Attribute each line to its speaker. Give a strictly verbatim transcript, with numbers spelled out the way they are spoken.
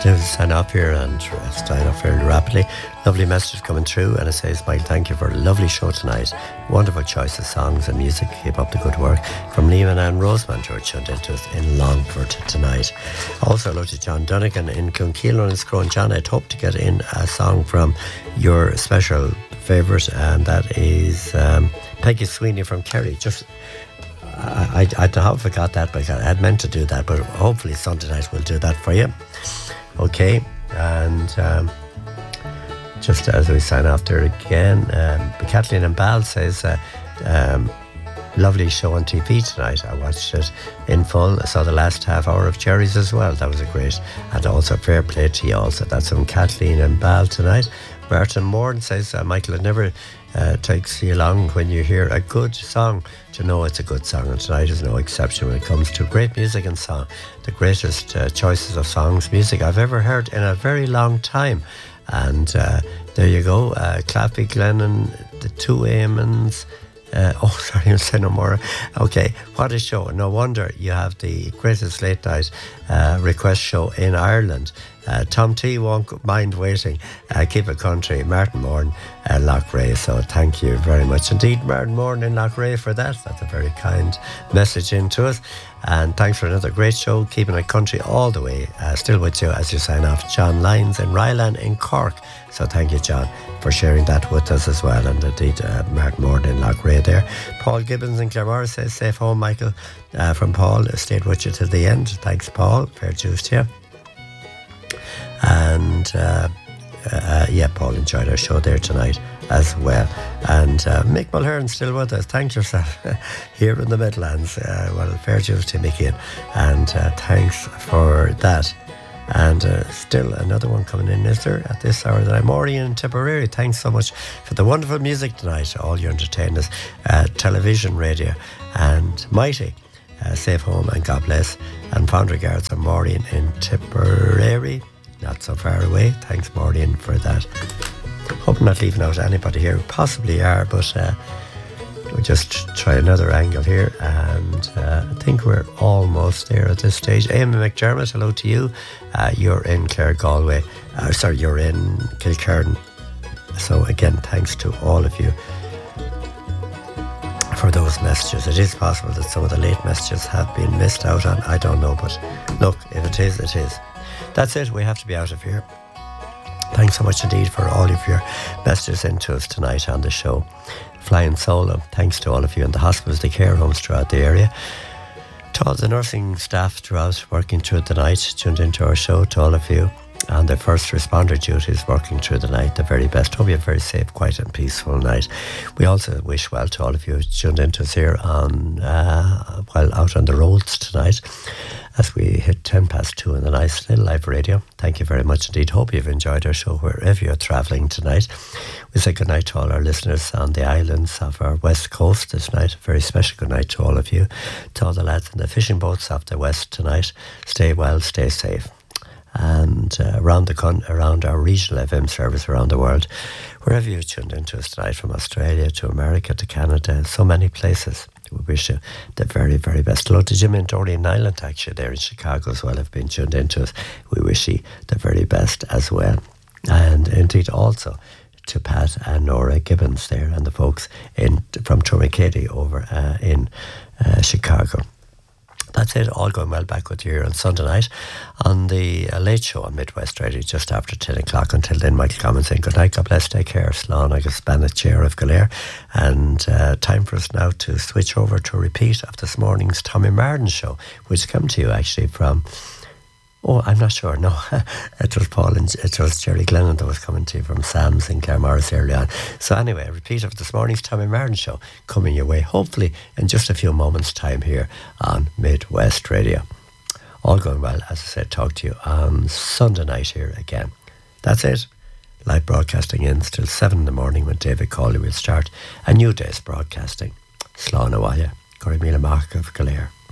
Speaker 1: to sign off here and uh, sign off fairly rapidly. Lovely messages coming through, and it says, Mike, thank you for a lovely show tonight. Wonderful choice of songs and music. Keep up the good work. From Lehman and Roseman, George tuned into us in Longford tonight. Also, hello to John Dunnigan in Clonkeelan and Scrone. John, I'd hope to get in a song from your special favourite, and that is um, Peggy Sweeney from Kerry. Just I, I, I have forgot that, but I had meant to do that, but hopefully Sunday night we'll do that for you. Okay, and um, just as we sign off there again, um, Kathleen and Bal says, uh, um, lovely show on T V tonight. I watched it in full. I saw the last half hour of Jerry's as well. That was a great, and also fair play to you also. That's from Kathleen and Bal tonight. Martin Moore says, uh, Michael, it never uh, takes you long when you hear a good song to know it's a good song, and tonight is no exception when it comes to great music and song. The greatest uh, choices of songs, music I've ever heard in a very long time. And uh, there you go, uh, Claffy Glennon, the two Amons. Uh, oh, sorry, I'll say no more. Okay, what a show. No wonder you have the greatest late night uh, request show in Ireland. Uh, Tom T won't mind waiting. Uh, keep it country. Martin Moran, uh, Loughrea. So thank you very much indeed, Martin Moran in Loughrea, for that. That's a very kind message into us. And thanks for another great show, keeping it country all the way. Uh, still with you as you sign off, John Lyons in Ryland in Cork. So thank you, John, for sharing that with us as well. And indeed, uh, Martin Moran in Loughrea there. Paul Gibbons in Claremore says, safe home, Michael. Uh, from Paul, stayed with you till the end. Thanks, Paul. Fair juice to you. And uh, uh, yeah, Paul enjoyed our show there tonight as well. And uh, Mick Mulhern still with us. Thanks yourself here in the Midlands. Uh, well, fair dues to Mickey, and uh, thanks for that. And uh, still another one coming in, is there, at this hour that I'm already in Tipperary. Thanks so much for the wonderful music tonight, all your entertainers, uh, television, radio, and Mighty. Uh, safe home and God bless. And fond regards from Maureen in Tipperary. Not so far away. Thanks, Maureen, for that. Hope I'm not leaving out anybody here. Possibly are, but uh, we'll just try another angle here. And uh, I think we're almost there at this stage. Amy McDermott, hello to you. Uh, you're in Clare Galway. Uh, sorry, you're in Kilkerran. So again, thanks to all of you for those messages. It is possible that some of the late messages have been missed out on. I don't know, but look, if it is, it is. That's it. We have to be out of here. Thanks so much indeed for all of your messages into us tonight on the show. Flying solo. Thanks to all of you in the hospitals, the care homes throughout the area. To all the nursing staff throughout, working through the night, tuned into our show. To all of you and the first responder duties working through the night, the very best. Hope you have a very safe, quiet and peaceful night. We also wish well to all of you tuned into us here on, uh, while out on the roads tonight, as we hit ten past two in the nice little live radio. Thank you very much indeed. Hope you've enjoyed our show wherever you're travelling tonight. We say good night to all our listeners on the islands of our west coast this night. A very special good night to all of you. To all the lads in the fishing boats off the west tonight. Stay well, stay safe. And uh, around the con- around our regional F M service around the world, wherever you're tuned into us tonight, from Australia to America to Canada, so many places. We wish you the very, very best. Hello to Jim and Dory in Ireland, actually, there in Chicago as well, have been tuned into us. We wish you the very best as well. And indeed also to Pat and Nora Gibbons there, and the folks in from Tourmakeady over uh, in uh, Chicago. That's it, all going well back with you here on Sunday night on the uh, Late Show on Midwest Radio just after ten o'clock. Until then, Michael Common saying good night, God bless, take care, Slán agus Bennett, chair of Galair. And uh, time for us now to switch over to a repeat of this morning's Tommy Martin show, which came to you actually from, oh, I'm not sure, no, it was Paul and it was Jerry Glennon that was coming to you from Sam's in Claremorris early on. So anyway, a repeat of this morning's Tommy Martin show coming your way, hopefully in just a few moments' time here on Midwest Radio. All going well, as I said, talk to you on Sunday night here again. That's it. Live broadcasting ends till seven in the morning when David Cawley will start a new day's broadcasting. Slán a bhaile, Corrimíle Mac of Galair.